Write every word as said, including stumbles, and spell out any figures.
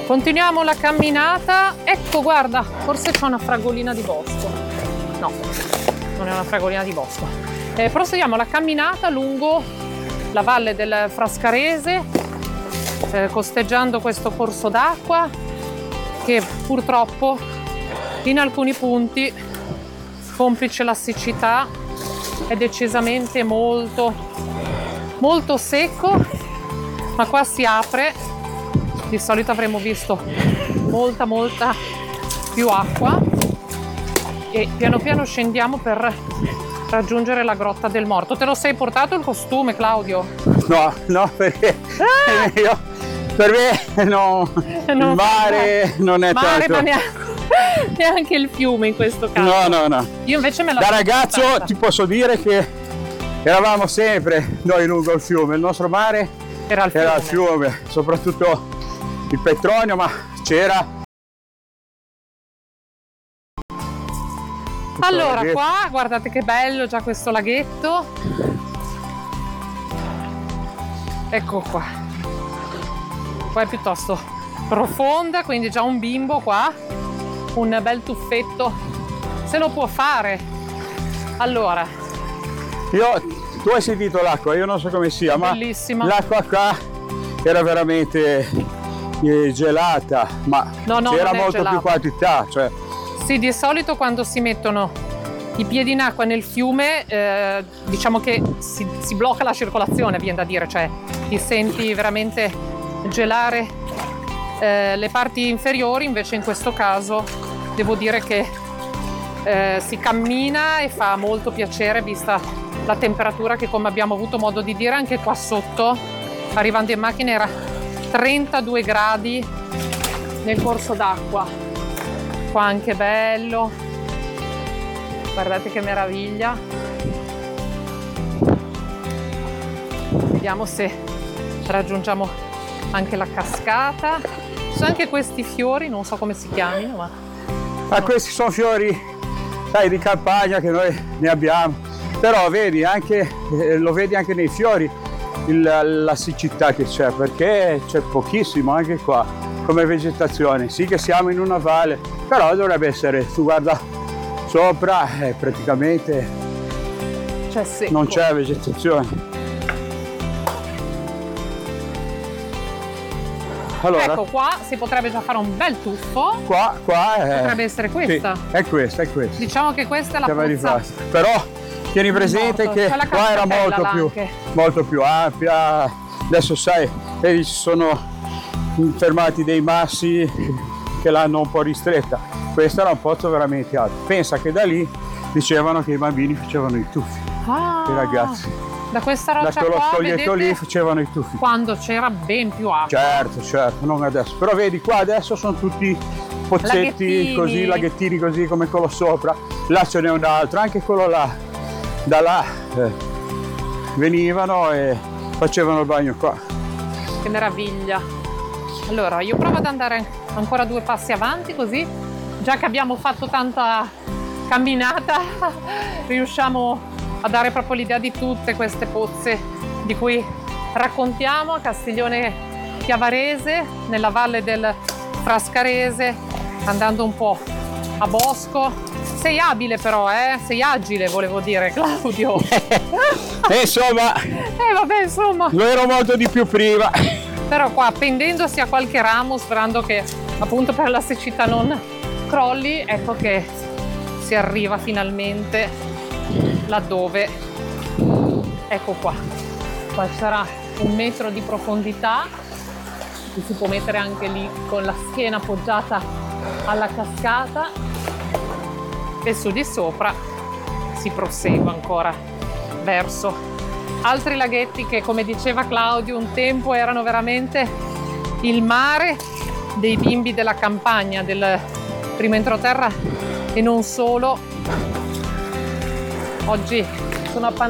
Continuiamo la camminata. Ecco, guarda, forse c'è una fragolina di bosco. No, non è una fragolina di bosco. Eh, proseguiamo la camminata lungo la valle del Frascarese, eh, costeggiando questo corso d'acqua che purtroppo in alcuni punti, complice la siccità, è decisamente molto molto secco, ma qua si apre. Di solito avremmo visto molta molta più acqua e piano piano scendiamo per raggiungere la Grotta del Morto. Te lo sei portato il costume, Claudio? No, no, perché ah! io, per me no, no, il mare non è mare, tanto. Ma neanche, neanche il fiume in questo caso. No, no, no. Io invece me la da ragazzo portata. Ti posso dire che eravamo sempre noi lungo il fiume, il nostro mare era il fiume, era il fiume, soprattutto il Petronio, ma c'era. Allora, qua guardate che bello già questo laghetto. Ecco qua. Qua è piuttosto profonda, quindi già un bimbo qua, un bel tuffetto se lo può fare. Allora, io tu hai sentito l'acqua, io non so come sia, ma bellissima. L'acqua qua era veramente gelata, ma no, no, c'era molto gelata. più quantità, cioè. Sì, di solito quando si mettono i piedi in acqua nel fiume, eh, diciamo che si, si blocca la circolazione, viene da dire, cioè ti senti veramente gelare eh, le parti inferiori. Invece in questo caso devo dire che eh, si cammina e fa molto piacere, vista la temperatura che, come abbiamo avuto modo di dire, anche qua sotto, arrivando in macchina, era trentadue gradi nel corso d'acqua. Qua anche bello, guardate che meraviglia. Vediamo se raggiungiamo anche la cascata. Ci sono anche questi fiori, non so come si chiamino, ma... Ma no. Questi sono fiori, sai, di campagna che noi ne abbiamo, però vedi anche, eh, lo vedi anche nei fiori il, la siccità che c'è, perché c'è pochissimo anche qua come vegetazione. Sì che siamo in una valle, però dovrebbe essere, tu guarda sopra, eh, praticamente c'è secco. Non c'è vegetazione. Allora, ecco, qua si potrebbe già fare un bel tuffo. Qua, qua è, potrebbe essere questa. Sì, è questa, è questa. Diciamo che questa è la pozza. Però tieni presente morto. Che qua era molto più, molto più ampia. Adesso sai, vedi, ci sono fermati dei massi che l'hanno un po' ristretta. Questo era un pozzo veramente alto. Pensa che da lì dicevano che i bambini facevano i tuffi, ah, i ragazzi. Da questa roccia da quello qua, spoglietto lì facevano i tuffi. Quando c'era ben più acqua. Certo, certo, non adesso. Però vedi, qua adesso sono tutti pozzetti laghettini. Così, laghettini così come quello sopra. Là ce n'è un altro, anche quello là. Da là eh, venivano e facevano il bagno qua. Che meraviglia. Allora, io provo ad andare ancora due passi avanti, così, già che abbiamo fatto tanta camminata, riusciamo a dare proprio l'idea di tutte queste pozze di cui raccontiamo a Castiglione Chiavarese, nella valle del Frascarese, andando un po' a bosco. Sei abile però, eh? Sei agile, volevo dire, Claudio. eh, insomma, eh, vabbè, insomma. Lo ero molto di più prima. Però qua, appendendosi a qualche ramo, sperando che appunto per la siccità non crolli, ecco che si arriva finalmente laddove, ecco qua. Qua sarà un metro di profondità, ci si può mettere anche lì con la schiena appoggiata alla cascata, e su di sopra si prosegue ancora verso altri laghetti che, come diceva Claudio, un tempo erano veramente il mare dei bimbi della campagna, del primo entroterra e non solo. Oggi sono appannati